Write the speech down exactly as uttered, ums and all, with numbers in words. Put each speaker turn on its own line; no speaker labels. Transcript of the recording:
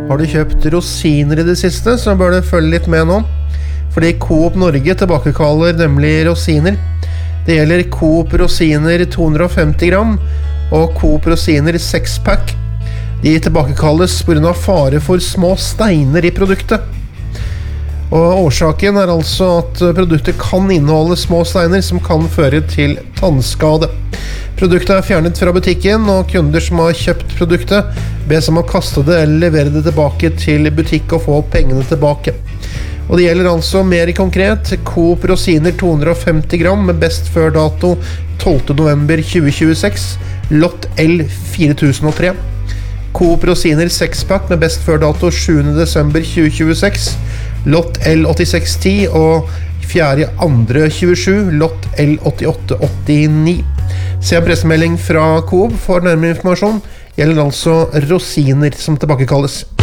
Har du kjøpt rosiner i det siste, så bør du følge litt med nå. Fordi Coop Norge tilbakekaller nemlig rosiner. Det gjelder Coop Rosiner to hundre og femti gram og Coop Rosiner seks pack. De tilbakekalles på grunn av fare for små steiner i produktet. Og årsaken er altså at produktet kan inneholde små steiner som kan føre til tannskade. Produktet er fjernet fra butikken, og kunder som har kjøpt produktet bes om å kaste det eller levere det tilbake til butikk og få pengene tilbake. Og det gjelder altså mer konkret Coop Rosiner to hundre og femti gram med best før dato tolvte november tjue tjueseks, lott L fire tusen og tre. Coop Rosiner seks pack med best før dato sjuende desember tjue tjueseks, lott L åttiseks ti og fjerde andre tjuesju, lott L åttiåtte åttini. Se en pressemelding fra Coop for nærmere informasjon. Gjelder altså rosiner som tilbakekalles.